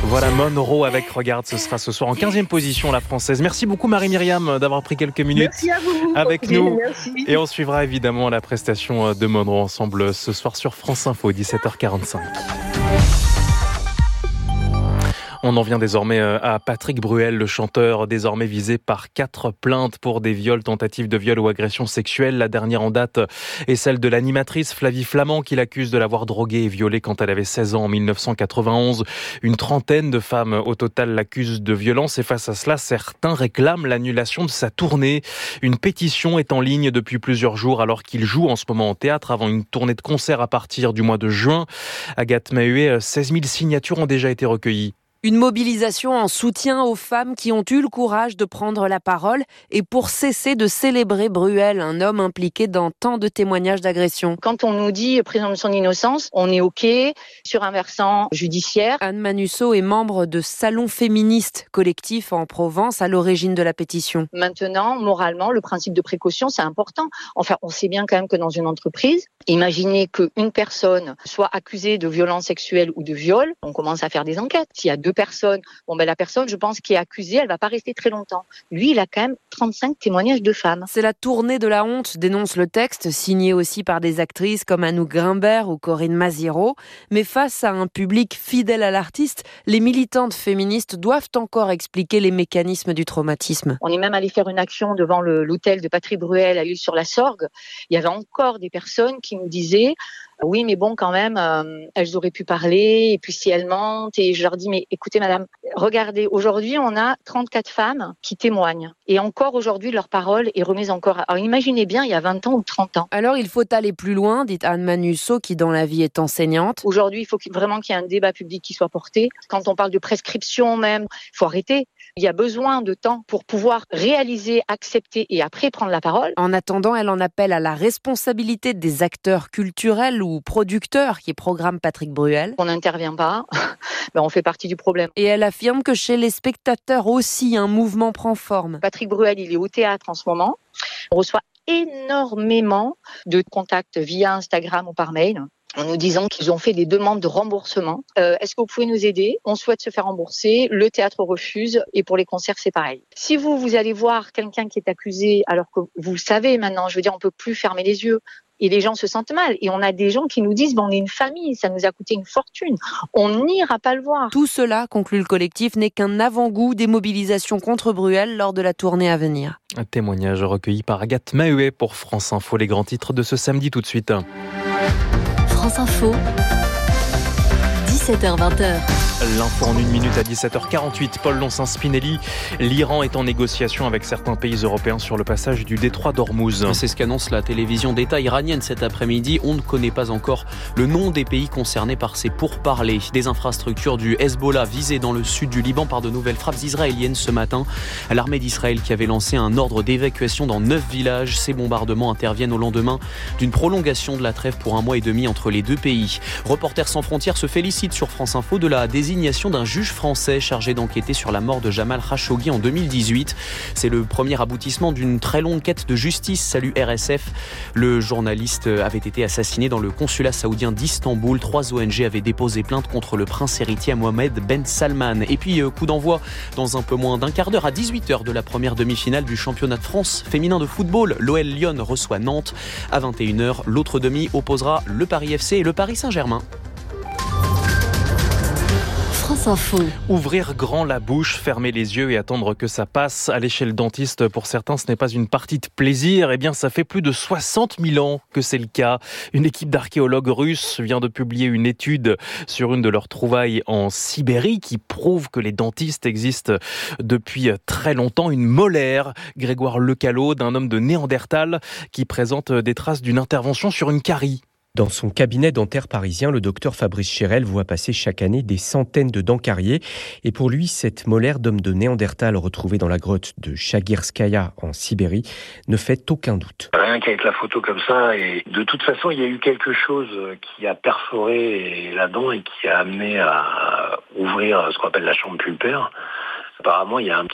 Voilà Monroe avec Regarde, ce sera ce soir en 15e position la française. Merci beaucoup Marie-Myriam d'avoir pris quelques minutes avec nous. Merci. Et on suivra évidemment la prestation de Monroe ensemble ce soir sur France Info, 17h45. On en vient désormais à Patrick Bruel, le chanteur désormais visé par 4 plaintes pour des viols, tentatives de viol ou agressions sexuelles. La dernière en date est celle de l'animatrice Flavie Flament qui l'accuse de l'avoir droguée et violée quand elle avait 16 ans en 1991. Une trentaine de femmes au total l'accusent de violence et face à cela, certains réclament l'annulation de sa tournée. Une pétition est en ligne depuis plusieurs jours alors qu'il joue en ce moment en théâtre avant une tournée de concerts à partir du mois de juin. Agathe Mahuet, 16 000 signatures ont déjà été recueillies. Une mobilisation en soutien aux femmes qui ont eu le courage de prendre la parole et pour cesser de célébrer Bruel, un homme impliqué dans tant de témoignages d'agression. Quand on nous dit présomption d'innocence, on est OK sur un versant judiciaire. Anne Manusseau est membre de Salon Féministe, collectif en Provence, à l'origine de la pétition. Maintenant, moralement, le principe de précaution, c'est important. Enfin, on sait bien quand même que dans une entreprise, imaginez qu'une personne soit accusée de violence sexuelle ou de viol, on commence à faire des enquêtes. S'il y a 2 personnes, la personne, je pense, qui est accusée, elle va pas rester très longtemps. Lui, il a quand même 35 témoignages de femmes. C'est la tournée de la honte, dénonce le texte, signé aussi par des actrices comme Anouk Grimbert ou Corinne Maziero. Mais face à un public fidèle à l'artiste, les militantes féministes doivent encore expliquer les mécanismes du traumatisme. On est même allé faire une action devant l'hôtel de Patrick Bruel à l'Île-sur-la-Sorgue. Il y avait encore des personnes qui nous disaient oui, mais bon, quand même, elles auraient pu parler, et puis si elles mentent, et je leur dis, mais écoutez, madame, regardez, aujourd'hui, on a 34 femmes qui témoignent. Et encore aujourd'hui, leur parole est remise en cause. Alors imaginez bien, il y a 20 ans ou 30 ans. Alors, il faut aller plus loin, dit Anne Manusseau, qui dans la vie est enseignante. Aujourd'hui, il faut vraiment qu'il y ait un débat public qui soit porté. Quand on parle de prescription même, il faut arrêter. Il y a besoin de temps pour pouvoir réaliser, accepter et après prendre la parole. En attendant, elle en appelle à la responsabilité des acteurs culturels ou producteurs qui programment Patrick Bruel. On n'intervient pas, on fait partie du problème. Et elle affirme que chez les spectateurs aussi, un mouvement prend forme. Patrick Bruel, il est au théâtre en ce moment. On reçoit énormément de contacts via Instagram ou par mail, en nous disant qu'ils ont fait des demandes de remboursement. Est-ce que vous pouvez nous aider ? On souhaite se faire rembourser, le théâtre refuse et pour les concerts c'est pareil. Si vous allez voir quelqu'un qui est accusé alors que vous le savez maintenant, je veux dire on peut plus fermer les yeux. Et les gens se sentent mal. Et on a des gens qui nous disent on est une famille, ça nous a coûté une fortune. On n'ira pas le voir. Tout cela, conclut le collectif, n'est qu'un avant-goût des mobilisations contre Bruel lors de la tournée à venir. Un témoignage recueilli par Agathe Mahuet pour France Info. Les grands titres de ce samedi tout de suite. France Info, 17h-20h. L'info en 1 minute à 17h48. Paul Loncin-Spinelli. L'Iran est en négociation avec certains pays européens sur le passage du détroit d'Ormuz. C'est ce qu'annonce la télévision d'État iranienne cet après-midi. On ne connaît pas encore le nom des pays concernés par ces pourparlers. Des infrastructures du Hezbollah visées dans le sud du Liban par de nouvelles frappes israéliennes ce matin. L'armée d'Israël qui avait lancé un ordre d'évacuation dans 9 villages. Ces bombardements interviennent au lendemain d'une prolongation de la trêve pour 1 mois et demi entre les deux pays. Reporters sans frontières se félicite sur France Info de la désignation d'un juge français chargé d'enquêter sur la mort de Jamal Khashoggi en 2018. C'est le premier aboutissement d'une très longue quête de justice. Salut RSF. Le journaliste avait été assassiné dans le consulat saoudien d'Istanbul. 3 ONG avaient déposé plainte contre le prince héritier Mohamed Ben Salman. Et puis coup d'envoi dans un peu moins d'un quart d'heure à 18h de la première demi-finale du championnat de France féminin de football. L'OL Lyon reçoit Nantes. À 21h, l'autre demi opposera le Paris FC et le Paris Saint-Germain. France Info. Ouvrir grand la bouche, fermer les yeux et attendre que ça passe. Aller chez le dentiste, pour certains, ce n'est pas une partie de plaisir. Eh bien, ça fait plus de 60 000 ans que c'est le cas. Une équipe d'archéologues russes vient de publier une étude sur une de leurs trouvailles en Sibérie qui prouve que les dentistes existent depuis très longtemps. Une molaire, Grégoire Lecalot, d'un homme de Néandertal qui présente des traces d'une intervention sur une carie. Dans son cabinet dentaire parisien, le docteur Fabrice Chérel voit passer chaque année des centaines de dents cariées. Et pour lui, cette molaire d'homme de Néandertal retrouvée dans la grotte de Chagirskaya en Sibérie ne fait aucun doute. Rien qu'avec la photo comme ça, et de toute façon, il y a eu quelque chose qui a perforé la dent et qui a amené à ouvrir ce qu'on appelle la chambre pulpaire. Apparemment, il y a un